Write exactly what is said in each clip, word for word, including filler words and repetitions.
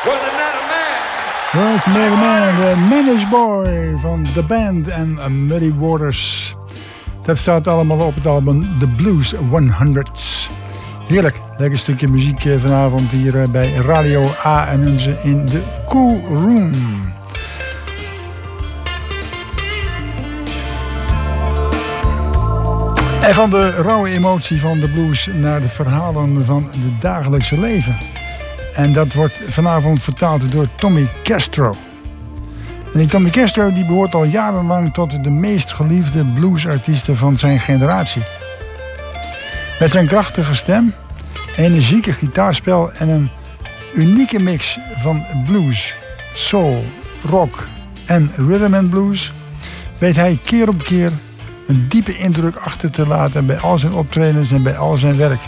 Was Mad Man, de Managed Boy van The Band en Muddy Waters. Dat staat allemaal op het album The Blues honderd. Heerlijk, lekker stukje muziek vanavond hier bij Radio A en onze in de Cool Room. En van de rauwe emotie van de blues naar de verhalen van het dagelijkse leven. En dat wordt vanavond vertaald door Tommy Castro. En die Tommy Castro die behoort al jarenlang tot de meest geliefde bluesartiesten van zijn generatie. Met zijn krachtige stem, energieke gitaarspel en een unieke mix van blues, soul, rock en rhythm and blues weet hij keer op keer een diepe indruk achter te laten bij al zijn optredens en bij al zijn werk.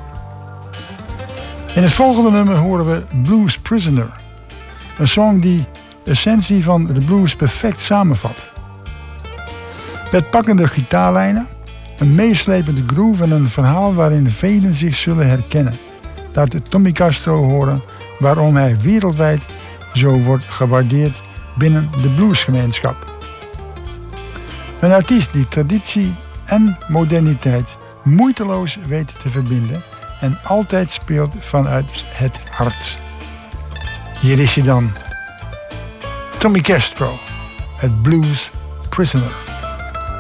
In het volgende nummer horen we Blues Prisoner. Een song die de essentie van de blues perfect samenvat. Met pakkende gitaarlijnen, een meeslepende groove en een verhaal waarin velen zich zullen herkennen. Laat Tommy Castro horen waarom hij wereldwijd zo wordt gewaardeerd binnen de bluesgemeenschap. Een artiest die traditie en moderniteit moeiteloos weet te verbinden en altijd speelt vanuit het hart. Hier is hij dan, Tommy Castro, het Blues Prisoner.